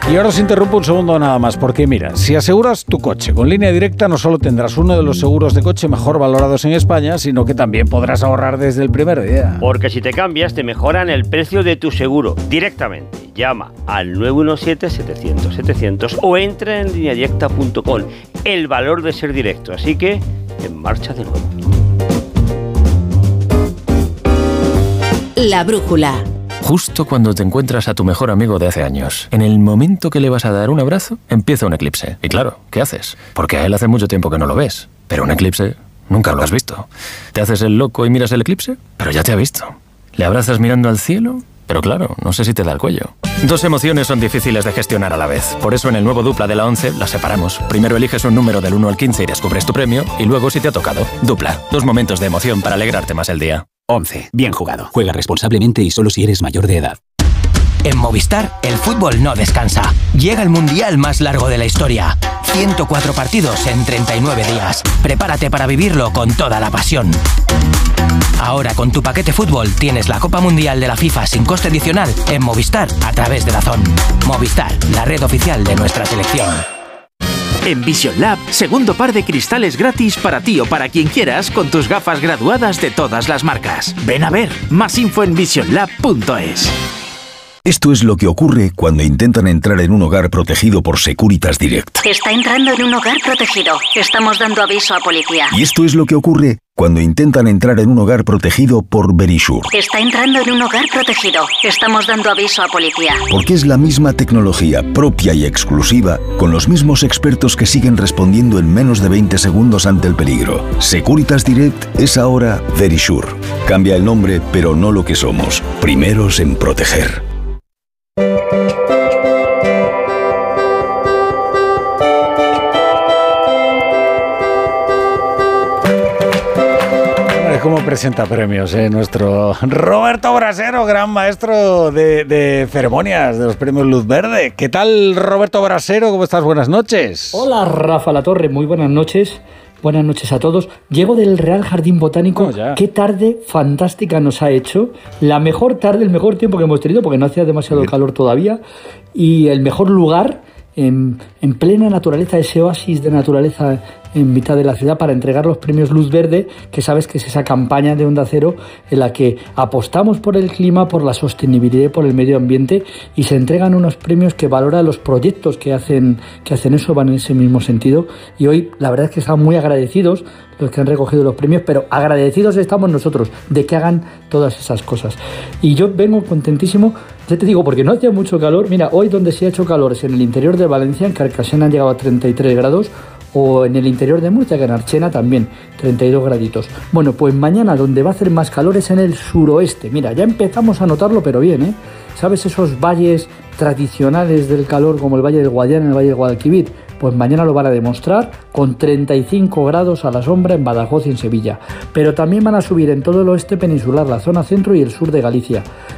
Y ahora os interrumpo un segundo nada más, porque mira, si aseguras tu coche con Línea Directa, no solo tendrás uno de los seguros de coche mejor valorados en España, sino que también podrás ahorrar desde el primer día. Porque si te cambias, te mejoran el precio de tu seguro directamente. Llama al 917-700-700 o entra en lineadirecta.com. El valor de ser directo. Así que, en marcha de nuevo. La brújula. Justo cuando te encuentras a tu mejor amigo de hace años, en el momento que le vas a dar un abrazo, empieza un eclipse. Y claro, ¿qué haces? Porque a él hace mucho tiempo que no lo ves. Pero un eclipse nunca lo has visto. ¿Te haces el loco y miras el eclipse? Pero ya te ha visto. ¿Le abrazas mirando al cielo? Pero claro, no sé si te da el cuello. Dos emociones son difíciles de gestionar a la vez. Por eso en el nuevo Dupla de la 11 las separamos. Primero eliges un número del 1 al 15 y descubres tu premio. Y luego si te ha tocado. Dupla. Dos momentos de emoción para alegrarte más el día. 11. Bien jugado. Juega responsablemente y solo si eres mayor de edad. En Movistar, el fútbol no descansa. Llega el mundial más largo de la historia. 104 partidos en 39 días. Prepárate para vivirlo con toda la pasión. Ahora con tu paquete fútbol tienes la Copa Mundial de la FIFA sin coste adicional en Movistar a través de DAZN. Movistar, la red oficial de nuestra selección. En Vision Lab, segundo par de cristales gratis para ti o para quien quieras con tus gafas graduadas de todas las marcas. Ven a ver, más info en visionlab.es. Esto es lo que ocurre cuando intentan entrar en un hogar protegido por Securitas Direct. Está entrando en un hogar protegido. Estamos dando aviso a policía. Y esto es lo que ocurre cuando intentan entrar en un hogar protegido por Verisure. Está entrando en un hogar protegido. Estamos dando aviso a policía. Porque es la misma tecnología propia y exclusiva, con los mismos expertos que siguen respondiendo en menos de 20 segundos ante el peligro. Securitas Direct es ahora Verisure. Cambia el nombre, pero no lo que somos. Primeros en proteger. ¿Cómo presenta premios nuestro Roberto Brasero, gran maestro de ceremonias de los premios Luz Verde? ¿Qué tal, Roberto Brasero? ¿Cómo estás? Buenas noches. Hola, Rafa Latorre, muy buenas noches. Buenas noches a todos. Llego del Real Jardín Botánico. Qué tarde fantástica nos ha hecho. La mejor tarde, el mejor tiempo que hemos tenido, porque no hacía demasiado calor todavía. Y el mejor lugar en plena naturaleza, ese oasis de naturaleza en mitad de la ciudad para entregar los premios Luz Verde, que sabes que es esa campaña de Onda Cero en la que apostamos por el clima, por la sostenibilidad y por el medio ambiente, y se entregan unos premios que valoran los proyectos que hacen eso, van en ese mismo sentido. Y hoy la verdad es que estamos muy agradecidos los que han recogido los premios, pero agradecidos estamos nosotros de que hagan todas esas cosas. Y yo vengo contentísimo, ya te digo, porque no hacía mucho calor. Mira, hoy donde sí ha hecho calor es en el interior de Valencia, en Carcasena han llegado a 33 grados, o en el interior de Murcia, que en Archena también, 32 graditos. Bueno, pues mañana donde va a hacer más calor es en el suroeste. Mira, ya empezamos a notarlo, pero bien, ¿eh? ¿Sabes esos valles tradicionales del calor, como el Valle del Guadiana, el Valle del Guadalquivir? Pues mañana lo van a demostrar con 35 grados a la sombra en Badajoz y en Sevilla. Pero también van a subir en todo el oeste peninsular, la zona centro y el sur de Galicia.